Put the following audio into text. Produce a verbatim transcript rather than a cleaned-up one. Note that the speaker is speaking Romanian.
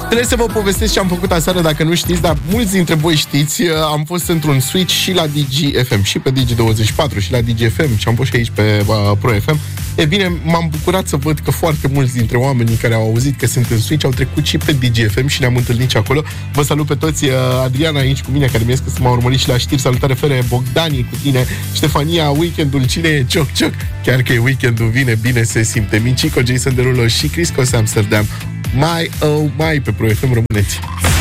Trebuie să vă povestesc ce am făcut aseară, dacă nu știți, dar mulți dintre voi știți. Am fost într-un switch și la Digi F M, și pe Digi douăzeci și patru, și la Digi F M, și am fost și aici pe uh, Pro F M. E bine, m-am bucurat să văd că foarte mulți dintre oamenii care au auzit că sunt în switch au trecut și pe Digi F M și ne-am întâlnit și acolo. Vă salut pe toți, uh, Adriana aici cu mine, care mi-a scris să m-a urmărit și la știri. Salutare Fere, Bogdani cu tine, Ștefania, weekendul, cine e? Cioc, cioc. Chiar că e weekendul, vine, bine se simte. Mincico, Jason Derulo și Crisco Amsterdam. Mai, oh, mai pe Pro F M, rămâneți!